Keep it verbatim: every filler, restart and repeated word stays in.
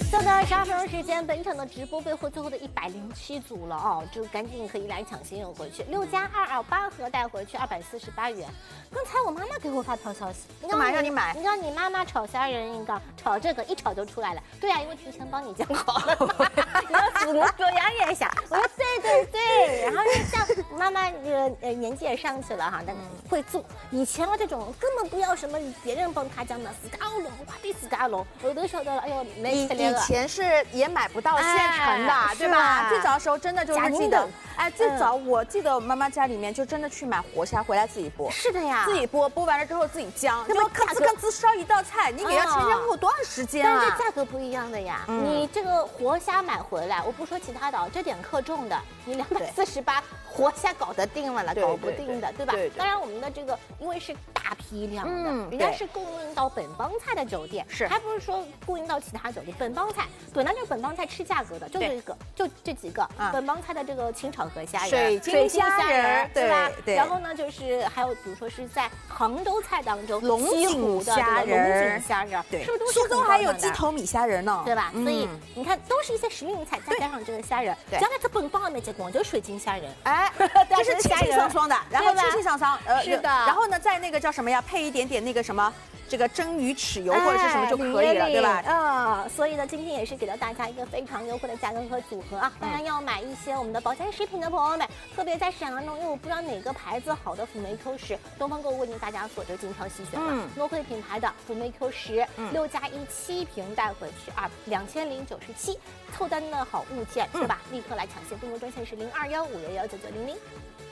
剩下十二分钟时间，本场的直播备货最后的一百零七组了哦，就赶紧可以来抢先有回去。六加二啊，八盒带回去二百四十八元。刚才我妈妈给我发条消息， 干嘛让你买？ 你知道你妈妈炒虾仁一个，炒这个一炒就出来了。对啊，因为提前帮你讲好了，你要辅助表扬一下。我说对对对，然后就像妈妈这个呃年纪也上去了哈，但会做。以前啊这种根本不要什么别人帮他讲的自家弄，哇比自家弄，有的晓得了，哎呦没以以前是也买不到现成的， 哎对吧？最早的时候真的就是记得，哎，最早嗯我记得我妈妈家里面就真的去买活虾回来自己剥。 是的呀， 自己剥，剥完了之后自己姜， 那就咯吱咯吱烧一道菜，你给它前前后后多长时间啊？ 但是这价格不一样的呀， 嗯你这个活虾买回来，我不说其他的，这点克重的，你两百四十八活虾搞得定了了，搞不定的，对吧？当然我们的这个因为是大批量的， 嗯人家是供应到本帮菜的酒店， 是还不是说供应到其他酒店。本帮菜本来就是本帮菜吃价格的，就这个，就这几个，本帮菜的这个清炒河虾仁、 水晶虾仁， 对吧？ 对。 然后呢，就是还有比如说是在杭州菜当中， 龙井虾仁、龙井虾仁， 对， 是不是都是苏州还有鸡头米虾仁呢？ 对吧？所以你看，都是一些时令菜，再加上这个虾仁， 对， 将来这本帮里面结果就水晶虾仁， 哎，这是清清爽爽的，然后清清爽爽， 呃，是的。 然后呢，在那个叫什么呀，配一点点那个什么。这个蒸鱼豉油或者是什么就可以了，对吧？ 嗯，所以呢，今天也是给到大家一个非常优惠的价格和组合啊。当然要买一些我们的保健食品的朋友们，特别在市场当中，因为我不知道哪个牌子好的辅酶 Q 十，东方购物为您大家所就精挑细选了。诺惠品牌的辅酶 Q 十，六加一七瓶带回去啊，两千零九十七，凑单的好物件是吧？立刻来抢先，订购专线是零二幺五幺幺九九零零。